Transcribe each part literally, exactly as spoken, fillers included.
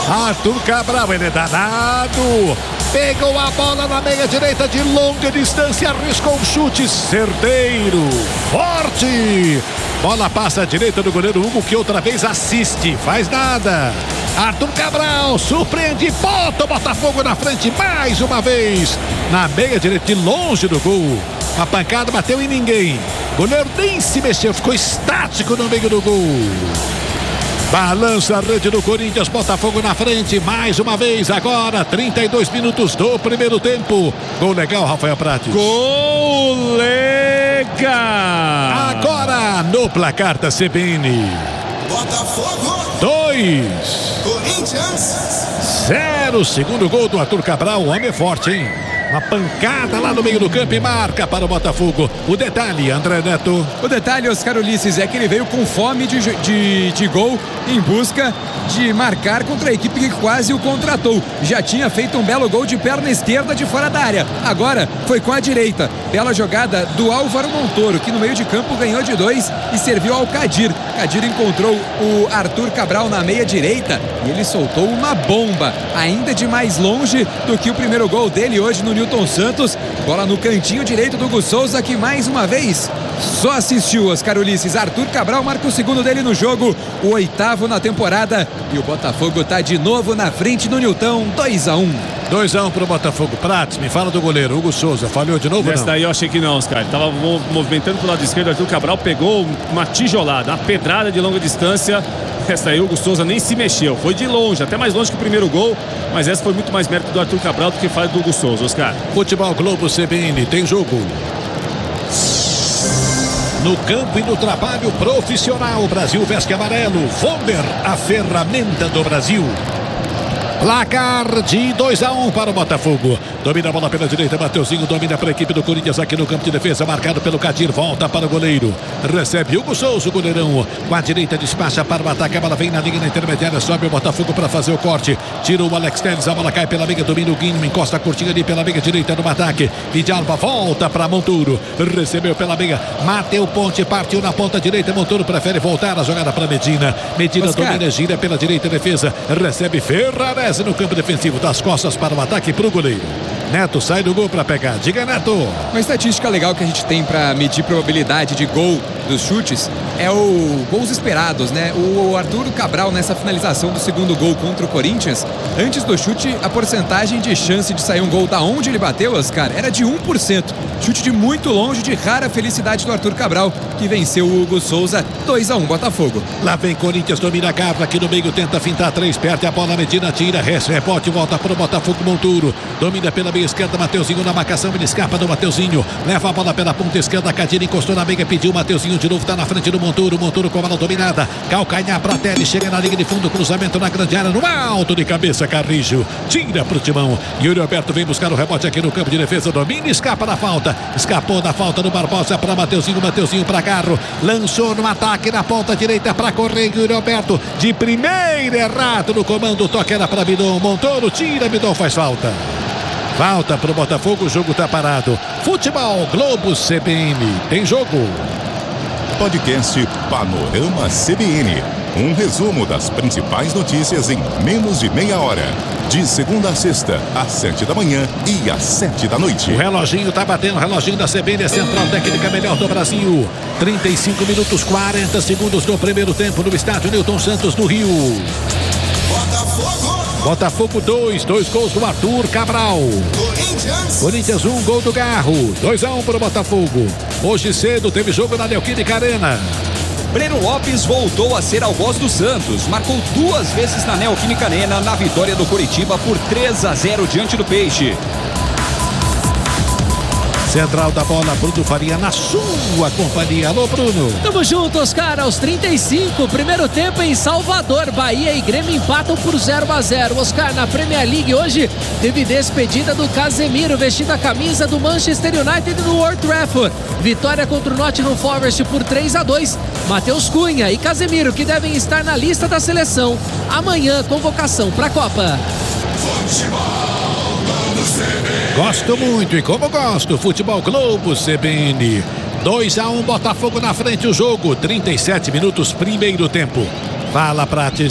Arthur Cabral, ele é danado. Pegou a bola na meia direita de longa distância, arriscou um chute certeiro, forte. Bola passa à direita do goleiro Hugo, que outra vez assiste, faz nada. Arthur Cabral surpreende, bota o Botafogo na frente mais uma vez. Na meia direita, de longe do gol. A pancada bateu em ninguém. O goleiro nem se mexeu, ficou estático no meio do gol. Balança a rede do Corinthians, Botafogo na frente, mais uma vez agora, trinta e dois minutos do primeiro tempo. Gol legal, Rafael Prates. Gol legal! Agora no placar da C B N. Botafogo dois. Corinthians zero. Segundo gol do Arthur Cabral, o homem é forte, hein? Uma pancada lá no meio do campo e marca para o Botafogo. O detalhe, André Neto. O detalhe, Oscar Ulisses, é que ele veio com fome de, de, de gol em busca de marcar contra a equipe que quase o contratou. Já tinha feito um belo gol de perna esquerda de fora da área. Agora foi com a direita. Bela jogada do Álvaro Montoro, que no meio de campo ganhou de dois e serviu ao Kadir. Kadir encontrou o Arthur Cabral na meia direita e ele soltou uma bomba, ainda de mais longe do que o primeiro gol dele hoje no Newton Santos. Bola no cantinho direito do Hugo Souza, que mais uma vez só assistiu. Oscar Ulisses. Arthur Cabral marca o segundo dele no jogo, o oitavo na temporada, e o Botafogo tá de novo na frente no Newton. Dois a um. dois a um pro Botafogo. Prates, me fala do goleiro Hugo Souza, falhou de novo? Essa daí eu achei que não, Oscar. Tava movimentando pro lado esquerdo, Arthur Cabral pegou uma tijolada, uma pedrada de longa distância. Essa aí o Hugo Souza nem se mexeu, foi de longe, até mais longe que o primeiro gol, mas essa foi muito mais mérito do Arthur Cabral do que faz do Hugo Souza, Oscar. Futebol Globo C B N, tem jogo. No campo e no trabalho profissional, Brasil veste amarelo. Vonder, a ferramenta do Brasil. Placar de dois a um para o Botafogo. Domina a bola pela direita, Mateuzinho domina para a equipe do Corinthians aqui no campo de defesa, marcado pelo Kadir, volta para o goleiro. Recebe Hugo Souza, o goleirão. Com a direita despacha para o ataque, a bola vem na linha intermediária, sobe o Botafogo para fazer o corte. Tira o Alex Telles, a bola cai pela meia, domina o Guinho, encosta a curtinha ali pela meia direita no ataque. Vidalba volta para Montoro, recebeu pela meia, Mateu Ponte, partiu na ponta direita, Montoro prefere voltar a jogada para Medina. Medina Oscar. Domina, gira pela direita, defesa, recebe Ferrares no campo defensivo, das costas para o ataque para o goleiro. Neto sai do gol para pegar. Diga, Neto. Uma estatística legal que a gente tem para medir probabilidade de gol dos chutes é o gols esperados, né? O Arthur Cabral, nessa finalização do segundo gol contra o Corinthians, antes do chute, a porcentagem de chance de sair um gol da onde ele bateu, Oscar, era de um por cento. Chute de muito longe, de rara felicidade do Arthur Cabral, que venceu o Hugo Souza. Dois a um, Botafogo. Lá vem Corinthians, domina a Gavra aqui no meio, tenta fintar três, perde a bola, Medina tira, rebote, volta para o Botafogo, Monturo, domina pela meia esquerda, Mateuzinho na marcação, ele escapa do Mateuzinho, leva a bola pela ponta esquerda, Kadir encostou na meia, pediu, Mateuzinho de novo, tá na frente do Monturo, Monturo com a bola dominada, calcanhar pra Tele, chega na linha de fundo, cruzamento na grande área, no alto de cabeça, Carrijo, tira pro Timão, Yuri Alberto vem buscar o rebote aqui no campo de defesa, domina, escapa da falta, escapou da falta do Barbosa pra Mateuzinho, Mateuzinho pra Garro, lançou no ataque na ponta direita pra correr, Yuri Alberto, de primeira, errado no comando, toque era pra Bidon, Montoro, tira, Bidon faz falta. Falta pro Botafogo, o jogo tá parado. Futebol Globo C B N, tem jogo. Podcast Panorama C B N. Um resumo das principais notícias em menos de meia hora. De segunda a sexta, às sete da manhã e às sete da noite. O reloginho tá batendo, o reloginho da C B N, é Central Técnica melhor do Brasil. trinta e cinco minutos, quarenta segundos do primeiro tempo no estádio Newton Santos, no Rio. Botafogo Botafogo dois, dois gols do Arthur Cabral. Corinthians Corinthians um, gol do Garro. dois a um para o Botafogo. Hoje cedo teve jogo na Neoquímica Arena. Breno Lopes voltou a ser algoz do Santos. Marcou duas vezes na Neoquímica Arena na vitória do Coritiba por três a zero diante do Peixe. Central da bola, Bruno Faria na sua companhia. Alô, Bruno. Tamo junto, Oscar, aos trinta e cinco, primeiro tempo em Salvador. Bahia e Grêmio empatam por zero a zero. Oscar, na Premier League hoje teve despedida do Casemiro, vestindo a camisa do Manchester United no Old Trafford. Vitória contra o Nottingham Forest por três a dois. Matheus Cunha e Casemiro, que devem estar na lista da seleção. Amanhã, convocação para a Copa. Gosto muito e como gosto, Futebol Globo C B N. dois a um, Botafogo na frente, o jogo, trinta e sete minutos, primeiro tempo. Fala, Prates.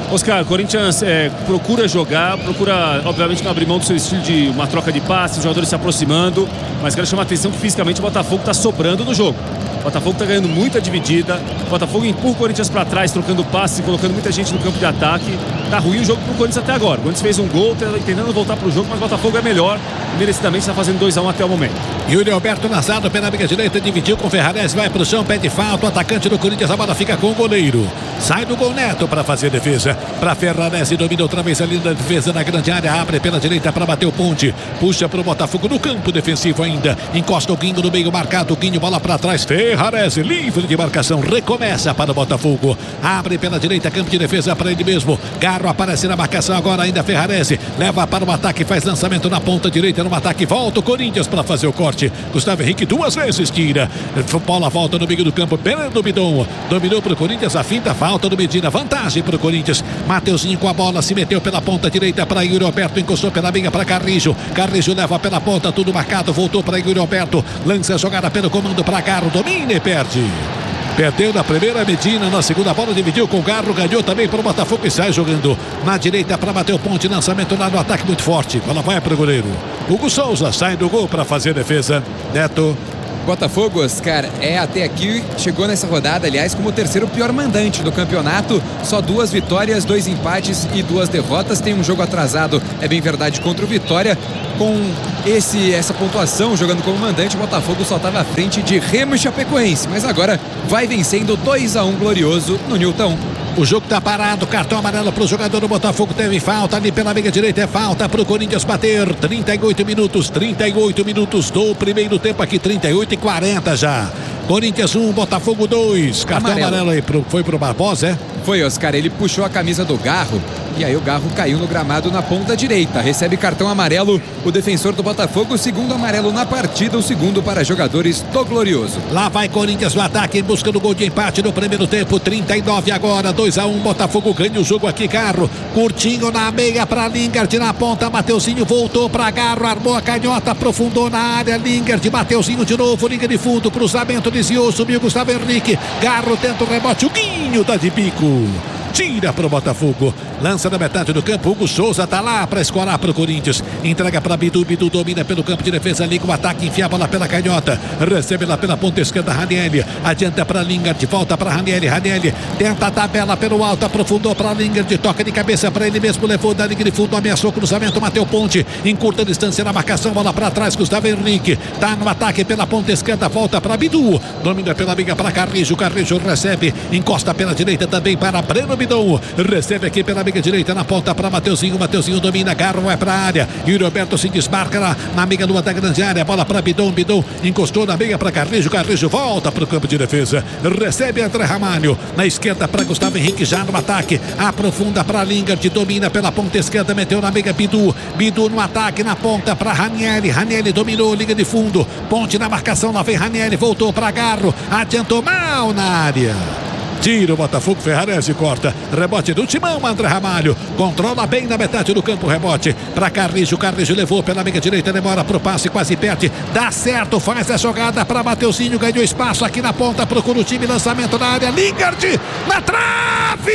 Oscar, o Corinthians é, procura jogar, procura, obviamente, não abrir mão do seu estilo de uma troca de passes, os jogadores se aproximando, mas quero chamar a atenção que fisicamente o Botafogo está sobrando no jogo. O Botafogo está ganhando muita dividida, o Botafogo empurra o Corinthians para trás, trocando passes, colocando muita gente no campo de ataque. Tá ruim o jogo pro Corinthians até agora. O Corinthians fez um gol, tá tentando voltar pro jogo, mas o Botafogo é melhor e merecidamente está fazendo dois a um até o momento. Yuri Alberto Nazado, pela amiga direita, dividiu com o Ferrares, vai pro chão, pede falta, o atacante do Corinthians, a bola fica com o goleiro. Sai do gol Neto para fazer defesa. Para Ferrares, domina outra vez ali na defesa na grande área, abre pela direita para bater o ponte. Puxa pro Botafogo no campo defensivo ainda. Encosta o Guinho no meio marcado, o Guinho, bola para trás. Ferrares, livre de marcação, recomeça para o Botafogo. Abre pela direita, campo de defesa para ele mesmo. Garro aparece na marcação agora ainda, Ferrares. Leva para o ataque, faz lançamento na ponta direita no ataque. Volta o Corinthians para fazer o corte. Gustavo Henrique duas vezes tira. Bola volta no meio do campo, Fernando Bidon. Dominou para o Corinthians, a finta, falta do Medina. Vantagem para o Corinthians. Mateuzinho com a bola, se meteu pela ponta direita para Yuri Alberto, encostou pela meia para Carrijo. Carrijo leva pela ponta, tudo marcado, voltou para Yuri Alberto. Lança a jogada pelo comando para Garro, domina e perde. Perdeu na primeira, Medina na segunda bola, dividiu com o Garro, ganhou também para o Botafogo e sai jogando na direita para bater o ponte, lançamento lá no ataque muito forte, bola vai para o goleiro Hugo Souza, sai do gol para fazer defesa. Neto. Botafogo, Oscar, é até aqui, chegou nessa rodada, aliás, como o terceiro pior mandante do campeonato. Só duas vitórias, dois empates e duas derrotas. Tem um jogo atrasado, é bem verdade, contra o Vitória. Com esse, essa pontuação, jogando como mandante, o Botafogo só estava à frente de Remo e Chapecoense. Mas agora vai vencendo dois a um glorioso no Newton. O jogo tá parado, cartão amarelo pro jogador do Botafogo, teve falta ali pela meia direita, é falta pro Corinthians bater. Trinta e oito minutos, trinta e oito minutos do primeiro tempo aqui, trinta e oito e quarenta já. Corinthians um, Botafogo dois. Cartão amarelo, amarelo aí, pro, foi pro Barbosa, é? Foi, Oscar, ele puxou a camisa do Garro e aí o Garro caiu no gramado na ponta direita. Recebe cartão amarelo o defensor do Botafogo, o segundo amarelo na partida, o segundo para jogadores do Glorioso. Lá vai Corinthians no ataque em busca do gol de empate no primeiro tempo, trinta e nove agora, dois a um, Botafogo ganha o jogo aqui, Garro. Curtinho na meia para Lingard na ponta, Mateuzinho voltou para Garro, armou a canhota, aprofundou na área, Lingard, Mateuzinho de novo, linha de fundo, cruzamento, desviou, subiu Gustavo Henrique, Garro tenta o rebote, o Guinho tá de bico. Tira para o Botafogo, lança na metade do campo, Hugo Souza tá lá para escorar para o Corinthians, entrega para Bidu, Bidu domina pelo campo de defesa, liga o ataque, enfia a bola pela canhota, recebe lá pela ponta esquerda, Ranieri, adianta para Lingard, volta para Ranieri, Ranieri tenta a tabela pelo alto, aprofundou para Lingard, toca de cabeça para ele mesmo, levou da linha de fundo, ameaçou o cruzamento, Mateu Ponte, em curta distância na marcação, bola para trás, Gustavo Henrique, tá no ataque pela ponta esquerda, volta para Bidu, domina pela liga para Carrijo, Carrijo recebe, encosta pela direita também para Breno Bidon, recebe aqui pela amiga direita na ponta para Mateuzinho, Mateuzinho domina, Garro vai para a área, Yuri Roberto se desmarca lá na amiga lua da grande área, bola para Bidon, Bidon encostou na meia para Carrijo, Carrijo volta para o campo de defesa, recebe André Ramalho, na esquerda para Gustavo Henrique já no ataque, aprofunda para Lingard, domina pela ponta esquerda, meteu na meia Bidu, Bidu no ataque na ponta para Ranieri, Ranieri dominou, liga de fundo, ponte na marcação, lá vem Ranieri, voltou para Garro, adiantou mal na área. Tira o Botafogo, Ferrarese corta, rebote do Timão, André Ramalho, controla bem na metade do campo, rebote para Carrijo, Carrijo levou pela meia direita, demora pro passe, quase perde, dá certo, faz a jogada para Mateuzinho, ganhou espaço aqui na ponta, procura o time, lançamento na área, Lingard, na trave!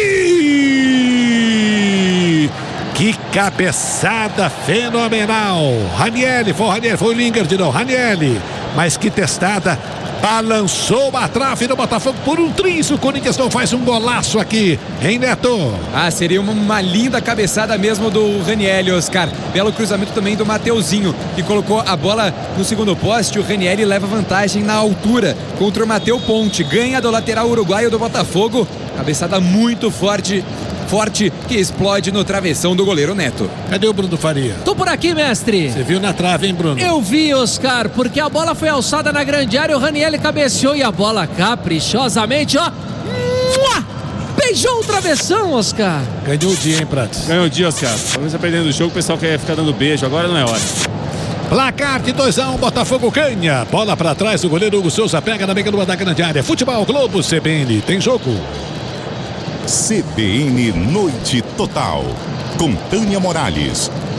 Que cabeçada fenomenal, Ranieri, foi o Ranieri, foi o Lingard não, Ranieri, mas que testada, balançou a trave do Botafogo por um triz. O Corinthians não faz um golaço aqui, hein, Neto? Ah, seria uma, uma linda cabeçada mesmo do Ranieri, Oscar. Belo cruzamento também do Mateuzinho, que colocou a bola no segundo poste. O Ranieri leva vantagem na altura contra o Mateu Ponte. Ganha do lateral uruguaio do Botafogo. Cabeçada muito forte. Forte, que explode no travessão do goleiro Neto. Cadê o Bruno Faria? Tô por aqui, mestre. Você viu na trave, hein, Bruno? Eu vi, Oscar, porque a bola foi alçada na grande área, o Ranieri cabeceou e a bola caprichosamente, ó, beijou o travessão, Oscar. Ganhou o dia, hein, Pratos? Ganhou o dia, Oscar. Talvez perdendo o jogo, o pessoal quer ficar dando beijo, agora não é hora. Placar de dois a um, Botafogo ganha. Bola pra trás, o goleiro Hugo Souza pega na meia lua da grande área. Futebol Globo C B N, tem jogo. C B N Noite Total, com Tânia Morales.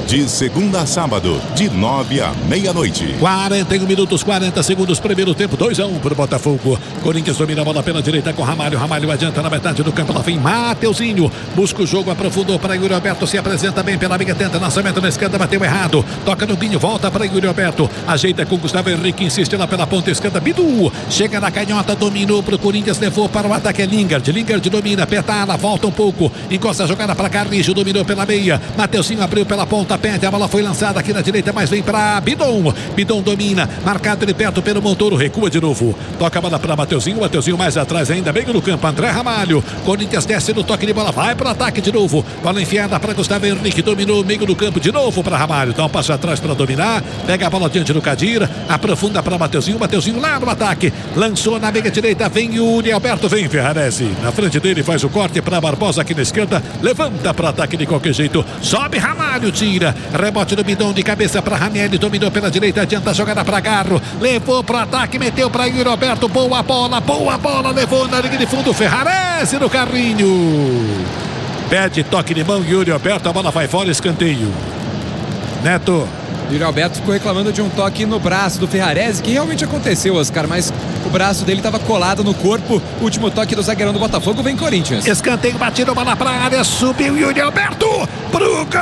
De segunda a sábado, de nove à meia-noite. quarenta e um minutos, quarenta segundos, primeiro tempo, dois a um para o Botafogo. Corinthians domina a bola pela direita com Ramalho. Ramalho adianta na metade do campo, lá vem Mateuzinho. Busca o jogo, aprofundou para Yuri Alberto, se apresenta bem pela amiga, tenta lançamento na esquerda, bateu errado. Toca no Guinho, volta para Yuri Alberto. Ajeita com Gustavo Henrique, insiste lá pela ponta esquerda. Bidu chega na canhota, dominou para o Corinthians, levou para o ataque. É Lingard. Lingard domina, petala, volta um pouco, encosta a jogada para Carrijo, dominou pela meia. Mateuzinho abriu pela ponta, perde, a bola foi lançada aqui na direita, mas vem para Bidon. Bidon domina, marcado de perto pelo Montoro, recua de novo. Toca a bola para Mateuzinho, Mateuzinho mais atrás ainda, meio no campo, André Ramalho. Corinthians desce no toque de bola, vai para o ataque de novo. Bola enfiada para Gustavo Henrique, dominou meio do campo de novo para Ramalho. Dá um passo atrás para dominar, pega a bola diante do Kadir, aprofunda para Mateuzinho, Mateuzinho lá no ataque, lançou na meia direita, vem Yuri Alberto, vem Ferrarese. Na frente dele faz o corte para Barbosa aqui na esquerda, levanta para ataque de qualquer jeito, sobe Ramalho, tira, rebote do Bidon de cabeça para Ranieri, dominou pela direita, adianta a jogada para Garro, levou para o ataque, meteu para Yuri Alberto, boa bola, boa bola, levou na linha de fundo, Ferrarese no carrinho, pede toque de mão, Yuri Alberto, a bola vai fora, escanteio. Neto. Yuri Alberto ficou reclamando de um toque no braço do Ferrarese, que realmente aconteceu, Oscar, mas o braço dele estava colado no corpo. Último toque do zagueirão do Botafogo, vem Corinthians. Escanteio, batido, bola pra área, subiu Yuri Alberto pro gol!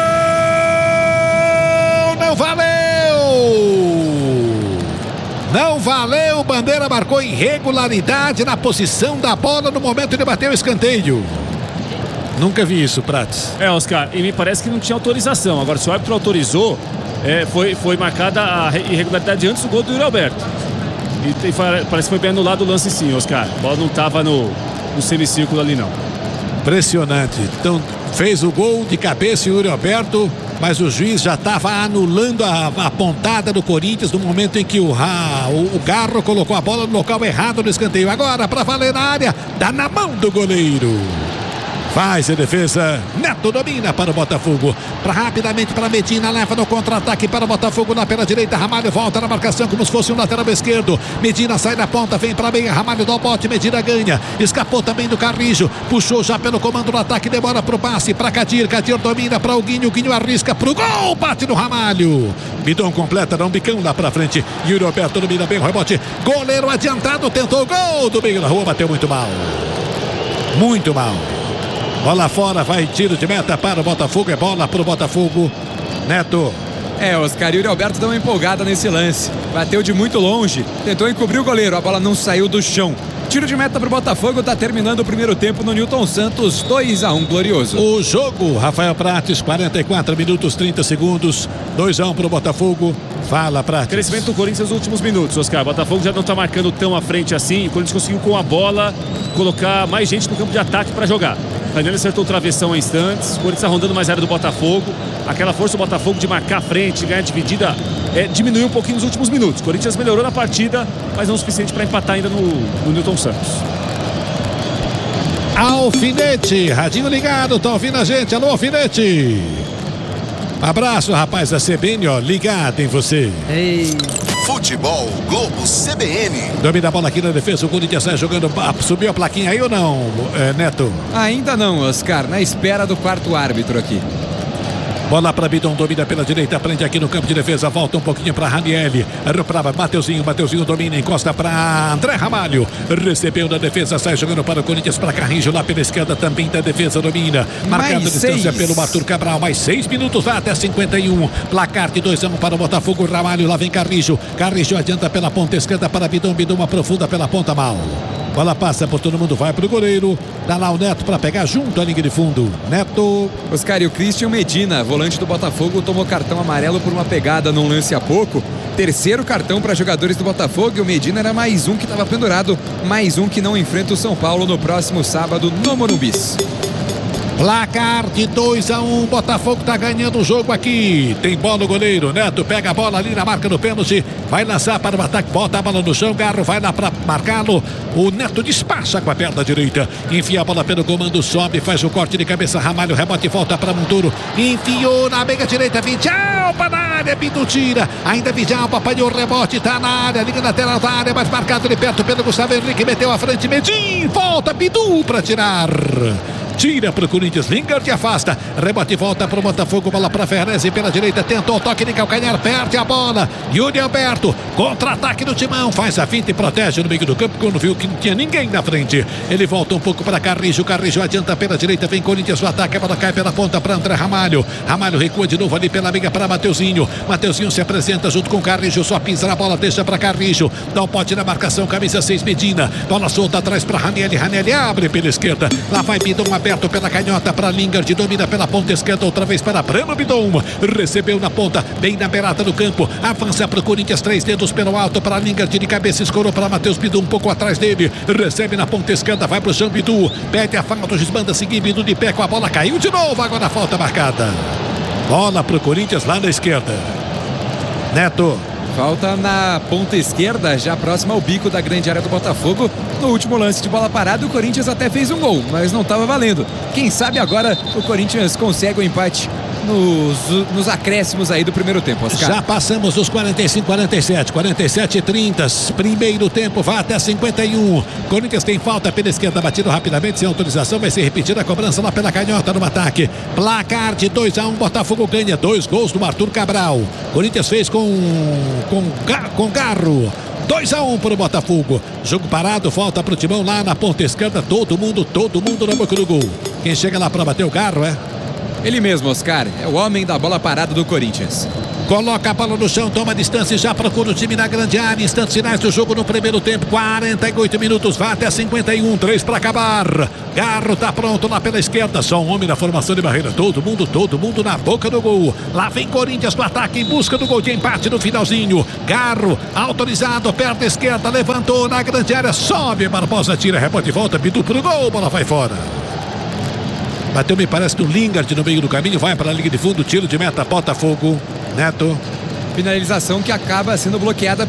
Não valeu! Não valeu, Bandeira marcou irregularidade na posição da bola no momento de bater o escanteio. Nunca vi isso, Prates. É, Oscar, e me parece que não tinha autorização. Agora, se o árbitro autorizou, é, foi, foi marcada a irregularidade antes do gol do Yuri Alberto. E, e parece que foi bem anulado o lance sim, Oscar. A bola não estava no, no semicírculo ali, não. Impressionante. Então, fez o gol de cabeça o Yuri Alberto, mas o juiz já estava anulando a, a pontada do Corinthians no momento em que o, a, o, o Garro colocou a bola no local errado no escanteio. Agora, para valer na área, dá na mão do goleiro. Faz a defesa, Neto domina para o Botafogo, pra, rapidamente para Medina, leva no contra-ataque para o Botafogo na pela direita, Ramalho volta na marcação como se fosse um lateral esquerdo, Medina sai da ponta, vem para a meia, Ramalho dá o bote, Medina ganha, escapou também do Carrijo, puxou já pelo comando do ataque, demora pro passe, para Kadir, Kadir domina para o Guinho, o Guinho arrisca pro gol, bate no Ramalho, Bidon completa, dá um bicão lá pra frente, Yuri Alberto domina bem o rebote, goleiro adiantado, tentou o gol do meio da rua, bateu muito mal, muito mal. Bola fora, vai tiro de meta para o Botafogo, é bola para o Botafogo. Neto. É, Oscar, Yuri Alberto deu uma empolgada nesse lance. Bateu de muito longe, tentou encobrir o goleiro, a bola não saiu do chão. Tiro de meta para o Botafogo, tá terminando o primeiro tempo no Newton Santos, dois a um glorioso. O jogo, Rafael Prates, quarenta e quatro minutos, trinta segundos, dois a um para o Botafogo. Fala, Prates. Crescimento do Corinthians nos últimos minutos, Oscar. O Botafogo já não está marcando tão à frente assim. O Corinthians conseguiu com a bola colocar mais gente no campo de ataque para jogar. Daniel acertou o travessão há instantes. O Corinthians está rondando mais a área do Botafogo. Aquela força do Botafogo de marcar a frente, ganhar dividida, é, diminuiu um pouquinho nos últimos minutos. O Corinthians melhorou na partida, mas não o suficiente para empatar ainda no, no Newton Santos. Alfinete, radinho ligado, tá ouvindo a gente? Alô, Alfinete. Abraço, rapaz da C B N, ó, ligado em você. Ei. Futebol Globo C B N. Domina a bola aqui na defesa, o Corinthians sai jogando. Subiu a plaquinha aí ou não, é, Neto? Ainda não, Oscar, na espera do quarto árbitro aqui. Bola para Bidon, domina pela direita, prende aqui no campo de defesa, volta um pouquinho para Ranieri, para Mateuzinho, Mateuzinho domina, encosta para André Ramalho, recebeu na defesa, sai jogando para o Corinthians, para Carrijo, lá pela esquerda também da defesa, domina, marcada a distância pelo Arthur Cabral, mais seis minutos, vai até cinquenta e um, placar de dois a um para o Botafogo, Ramalho, lá vem Carrijo, Carrijo adianta pela ponta esquerda para Bidon, Bidon aprofunda pela ponta mal. Bola passa por todo mundo, vai pro goleiro. Dá lá o Neto para pegar junto à linha de fundo. Neto. Oscar, e o Christian Medina, volante do Botafogo, tomou cartão amarelo por uma pegada num lance há pouco. Terceiro cartão para jogadores do Botafogo. E o Medina era mais um que estava pendurado. Mais um que não enfrenta o São Paulo no próximo sábado no Morumbi. Placar de dois a um, Botafogo tá ganhando o jogo aqui. Tem bola o goleiro, Neto pega a bola ali na marca do pênalti, vai lançar para o ataque, bota a bola no chão, Garro vai lá para marcá-lo. O Neto despacha com a perna direita, enfia a bola pelo comando, sobe, faz o corte de cabeça, Ramalho, rebote e volta para Montoro, enfiou na meia direita, Vidalba na área, Bidu tira, ainda Vidalba apanhou o rebote, tá na área, liga na lateral da área, mas marcado de perto pelo Gustavo Henrique, meteu a frente, Medin, volta, Bidu para tirar. Tira pro Corinthians, Lingard afasta. Rebote e volta pro Botafogo, bola pra Ferrezi pela direita, tentou o toque de calcanhar, perde a bola. Yuri Alberto, contra-ataque do Timão, faz a finta e protege no meio do campo quando viu que não tinha ninguém na frente. Ele volta um pouco para Carrijo, Carrijo adianta pela direita, vem Corinthians, o ataque, a bola cai pela ponta para André Ramalho. Ramalho recua de novo ali pela amiga para Mateuzinho. Mateuzinho se apresenta junto com Carrijo, só pisa na bola, deixa para Carrijo. Dá um pote na marcação, camisa seis Medina. Bola solta atrás para Ranieri, Ranieri abre pela esquerda. Lá vai Bidon aberto pela canhota para Lingard, domina pela ponta esquerda, outra vez para Breno Bidon. Recebeu na ponta, bem na beirada do campo. Avança para o Corinthians, três dedos pelo alto para Lingard de cabeça, escorou para Matheus Bidon um pouco atrás dele. Recebe na ponta esquerda, vai para o Jean Bidu. Pede a falta, desbanda, seguir Bidu de pé com a bola, caiu de novo, agora a falta marcada. Bola para o Corinthians lá na esquerda. Neto. Falta na ponta esquerda, já próxima ao bico da grande área do Botafogo. No último lance de bola parada, o Corinthians até fez um gol, mas não estava valendo. Quem sabe agora o Corinthians consegue o empate nos, nos acréscimos aí do primeiro tempo, Oscar. Já passamos os quarenta e cinco, quarenta e sete, quarenta e sete e trinta. Primeiro tempo vai até cinquenta e um. Corinthians tem falta pela esquerda, batido rapidamente, sem autorização, vai ser repetida a cobrança lá pela canhota no ataque. Placar de dois a um, Botafogo ganha, dois gols do Arthur Cabral. Corinthians fez com com, com Garro. dois a um para o Botafogo. Jogo parado, falta para o Timão lá na ponta esquerda. Todo mundo, todo mundo na boca do gol. Quem chega lá para bater o Garro é ele mesmo, Oscar. É o homem da bola parada do Corinthians. Coloca a bola no chão, toma distância e já procura o time na grande área. Instantes finais do jogo no primeiro tempo. quarenta e oito minutos, vai até cinquenta e um. três para acabar. Garro tá pronto lá pela esquerda. Só um homem na formação de barreira. Todo mundo, todo mundo na boca do gol. Lá vem Corinthians no ataque em busca do gol de empate no finalzinho. Garro, autorizado, perto da esquerda, levantou na grande área. Sobe, Barbosa tira, rebote e volta. Bidu pro gol, bola vai fora. Bateu, me parece, no Lingard no meio do caminho. Vai para a linha de fundo, tiro de meta, Botafogo. Neto. Finalização que acaba sendo bloqueada